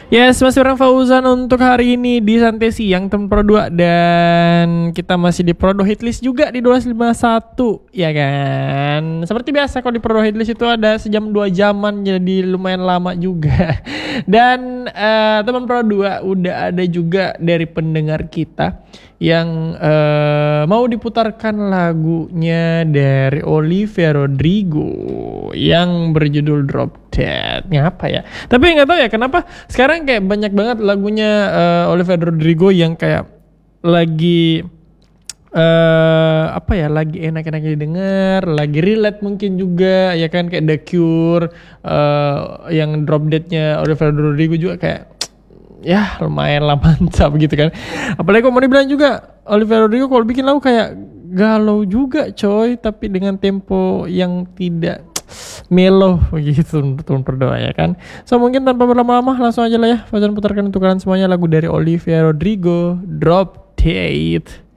Yes, masih orang Fauzan untuk hari ini di Santai Siang teman Pro 2. Dan kita masih di Pro 2 Hitlist juga di 251, ya kan. Seperti biasa kalau di Pro 2 Hitlist itu ada sejam 2 jaman, jadi lumayan lama juga. Dan teman Pro 2 udah ada juga dari pendengar kita yang mau diputarkan lagunya dari Olivia Rodrigo yang berjudul Drop Dead. Ngapa ya? Tapi nggak tahu ya kenapa sekarang kayak banyak banget lagunya Olivia Rodrigo yang kayak lagi lagi enak-enak didengar, lagi relate mungkin juga ya kan, kayak The Cure, yang Drop Dead-nya Olivia Rodrigo juga kayak ya lumayan lah, mantap gitu kan. Apalagi kalau mau dibilang juga Olivia Rodrigo kalau bikin lagu kayak galau juga coy, tapi dengan tempo yang tidak melo begitu untuk berdoa ya kan. So mungkin tanpa berlama-lama langsung aja lah ya Fauzan putarkan untuk kalian semuanya lagu dari Olivia Rodrigo, Drop Dead.